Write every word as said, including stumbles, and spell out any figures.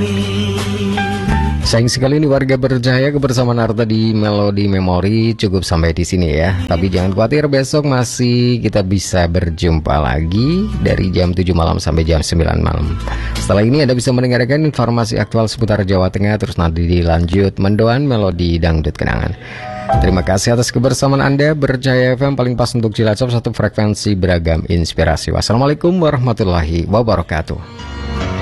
Sayang sekali nih warga Berjaya, kebersamaan Arta di Melodi Memori cukup sampai di sini ya. Tapi jangan khawatir, besok masih kita bisa berjumpa lagi dari jam tujuh malam sampai jam sembilan malam. Setelah ini Anda bisa mendengarkan informasi aktual seputar Jawa Tengah, terus nanti dilanjut mendoan melodi dangdut kenangan. Terima kasih atas kebersamaan Anda. Berjaya F M paling pas untuk Cilacap, satu frekuensi beragam inspirasi. Wassalamualaikum warahmatullahi wabarakatuh.